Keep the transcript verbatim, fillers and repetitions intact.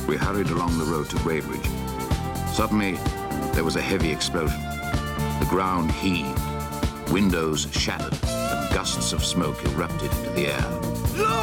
We hurried along the road to Weybridge. Suddenly, there was a heavy explosion. The ground heaved, windows shattered, and gusts of smoke erupted into the air.